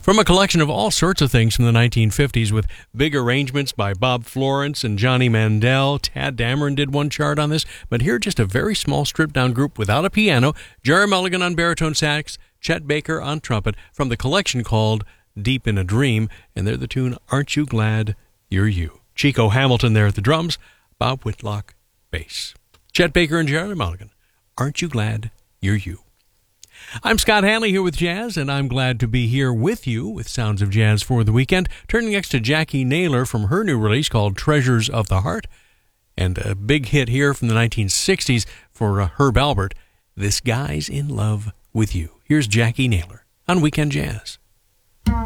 From a collection of all sorts of things from the 1950s with big arrangements by Bob Florence and Johnny Mandel. Tad Dameron did one chart on this, but here just a very small stripped-down group without a piano. Jerry Mulligan on baritone sax, Chet Baker on trumpet, from the collection called Deep in a Dream, and they're the tune Aren't You Glad You're You. Chico Hamilton there at the drums, Bob Whitlock bass. Chet Baker and Jerry Mulligan, Aren't You Glad You're You. I'm Scott Hanley here with Jazz, and I'm glad to be here with you with Sounds of Jazz for the weekend. Turning next to Jackie Naylor from her new release called Treasures of the Heart, and a big hit here from the 1960s for Herb Alpert, This Guy's in Love with You. Here's Jackie Naylor on Weekend Jazz.